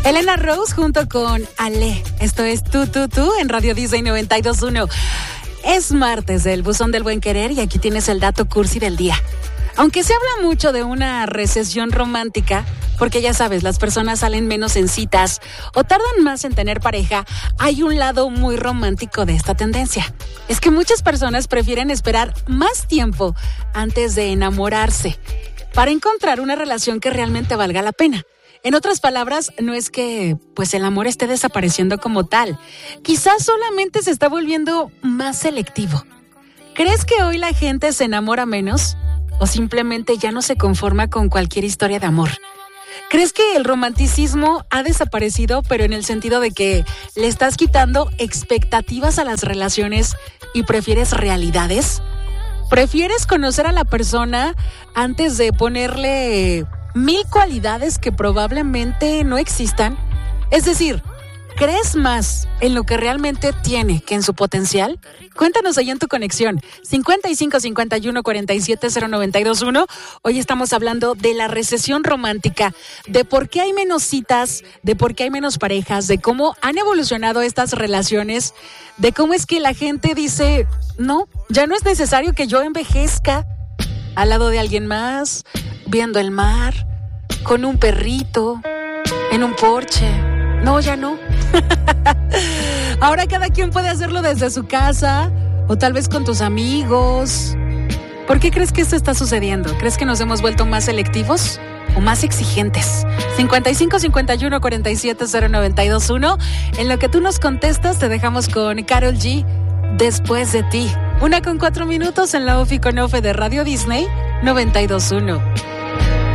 Elena Rose junto con Ale. Esto es Tú en Radio Disney 92.1. Es martes del Buzón del Buen Querer y aquí tienes el dato cursi del día. Aunque se habla mucho de una recesión romántica, porque ya sabes, las personas salen menos en citas o tardan más en tener pareja, hay un lado muy romántico de esta tendencia. Es que muchas personas prefieren esperar más tiempo antes de enamorarse para encontrar una relación que realmente valga la pena. En otras palabras, no es que pues el amor esté desapareciendo como tal. Quizás solamente se está volviendo más selectivo. ¿Crees que hoy la gente se enamora menos? ¿O simplemente ya no se conforma con cualquier historia de amor? ¿Crees que el romanticismo ha desaparecido, pero en el sentido de que le estás quitando expectativas a las relaciones y prefieres realidades? ¿Prefieres conocer a la persona antes de ponerle 1000 cualidades que probablemente no existan? Es decir, ¿crees más en lo que realmente tiene que en su potencial? Cuéntanos ahí en tu conexión. 55 51 47 0921. Hoy estamos hablando de la recesión romántica, de por qué hay menos citas, de por qué hay menos parejas, de cómo han evolucionado estas relaciones, de cómo es que la gente dice, no, ya no es necesario que yo envejezca al lado de alguien más, viendo el mar, con un perrito, en un porche. No, ya no. Ahora cada quien puede hacerlo desde su casa o tal vez con tus amigos. ¿Por qué crees que esto está sucediendo? ¿Crees que nos hemos vuelto más selectivos o más exigentes? 55 51 47 0921. En lo que tú nos contestas, te dejamos con Karol G, Después de ti. 1:04 en la OFI con OFE de Radio Disney 92.1.